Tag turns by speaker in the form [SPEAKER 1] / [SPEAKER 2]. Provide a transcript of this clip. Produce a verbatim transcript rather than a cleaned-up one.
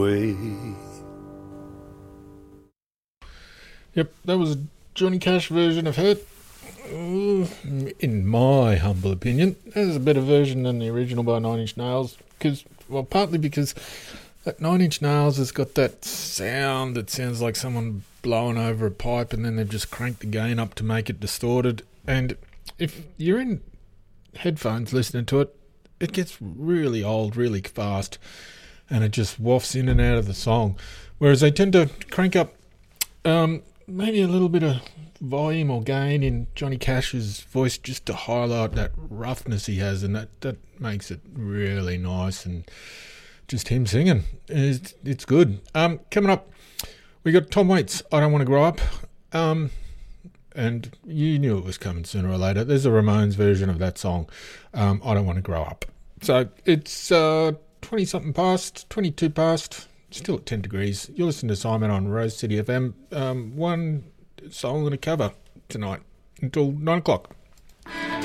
[SPEAKER 1] way.
[SPEAKER 2] Yep, that was a Johnny Cash version of Hurt. In my humble opinion, there's a better version than the original by Nine Inch Nails. Because, well, partly because that Nine Inch Nails has got that sound that sounds like someone blowing over a pipe, and then they've just cranked the gain up to make it distorted. And if you're in headphones listening to it, it gets really old really fast, and it just wafts in and out of the song. Whereas they tend to crank up um, maybe a little bit of volume or gain in Johnny Cash's voice just to highlight that roughness he has, and that, that makes it really nice. And just him singing, it's, it's good. Um, coming up, we got Tom Waits, I Don't Want to Grow Up. Um, and you knew it was coming sooner or later. There's a Ramones version of that song, um, I Don't Want to Grow Up. So it's uh, twenty-something past, twenty-two past, still at ten degrees. You're listening to Simon on Rose City F M. Um, one song and a cover tonight until nine o'clock.